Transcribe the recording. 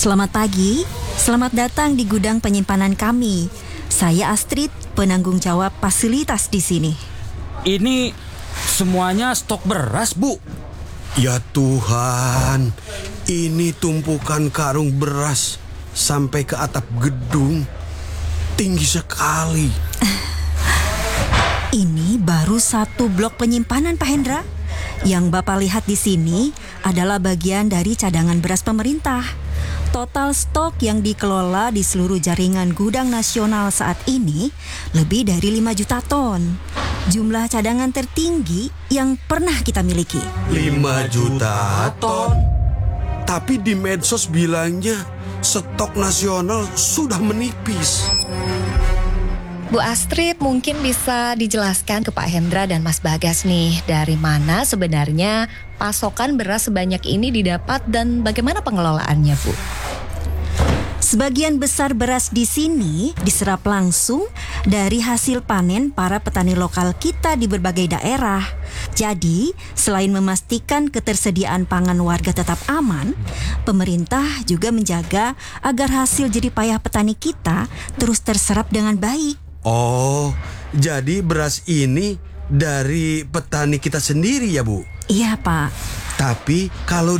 Selamat pagi, selamat datang di gudang penyimpanan kami. Saya Astrid, penanggung jawab fasilitas di sini. Ini semuanya stok beras, Bu. Ya Tuhan, ini tumpukan karung beras sampai ke atap gedung. Tinggi sekali. Ini baru satu blok penyimpanan, Pak Hendra. Yang Bapak lihat di sini adalah bagian dari cadangan beras pemerintah. Total stok yang dikelola di seluruh jaringan gudang nasional saat ini lebih dari 5 juta ton. Jumlah cadangan tertinggi yang pernah kita miliki. 5 juta ton. Tapi di medsos bilangnya stok nasional sudah menipis. Bu Astrid, mungkin bisa dijelaskan ke Pak Hendra dan Mas Bagas nih, dari mana sebenarnya pasokan beras sebanyak ini didapat dan bagaimana pengelolaannya, Bu? Sebagian besar beras di sini diserap langsung dari hasil panen para petani lokal kita di berbagai daerah. Jadi, selain memastikan ketersediaan pangan warga tetap aman, pemerintah juga menjaga agar hasil jerih payah petani kita terus terserap dengan baik. Oh, jadi beras ini dari petani kita sendiri ya, Bu? Iya, Pak. Tapi kalau